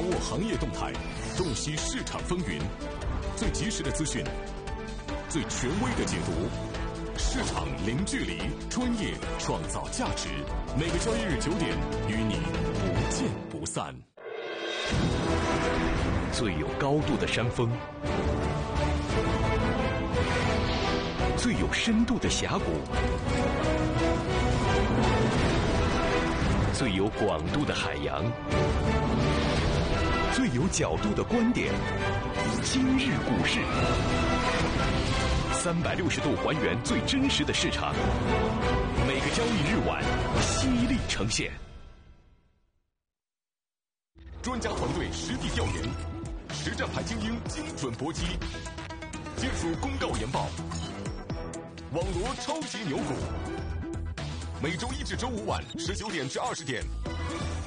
握行业动态，洞悉市场风云，最及时的资讯，最权威的解读。市场零距离，专业创造价值。每个交易日9点，与你不见不散。 最有高度的山峰，最有深度的峡谷，最有广度的海洋，最有角度的观点。今日股市，360度还原最真实的市场，每个交易日晚犀利呈现。 专家团队实地调研，实战派精英精准搏击，技术公告研报，网罗超级牛股。每周1至周5晚19点至20点，